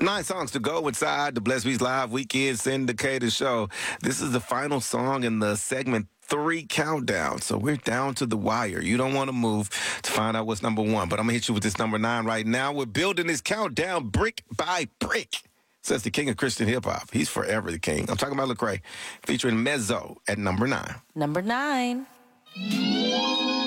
9 songs to go inside the Bless Beats Live Weekend Syndicated Show. This is the final song in the segment 3 countdown. So we're down to the wire. You don't want to move to find out what's number 1. But I'm going to hit you with this number 9 right now. We're building this countdown brick by brick. Says the king of Christian hip hop. He's forever the king. I'm talking about Lecrae, featuring Mezzo at number 9. Number 9.